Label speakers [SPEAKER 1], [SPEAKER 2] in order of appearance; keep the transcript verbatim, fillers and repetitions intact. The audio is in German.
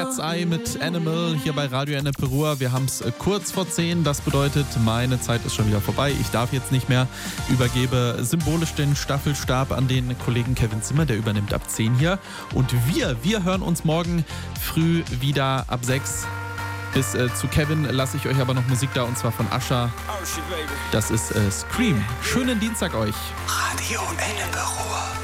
[SPEAKER 1] Cat's Eye mit Animal hier bei Radio Ennepe Ruhr. Wir haben es kurz vor zehn, das bedeutet, meine Zeit ist schon wieder vorbei. Ich darf jetzt nicht mehr, übergebe symbolisch den Staffelstab an den Kollegen Kevin Zimmer, der übernimmt ab zehn hier. Und wir, wir hören uns morgen früh wieder ab sechs. Bis äh, zu Kevin lasse ich euch aber noch Musik da, und zwar von Usher. Das ist äh, Scream. Schönen Dienstag euch.
[SPEAKER 2] Radio Ennepe Ruhr.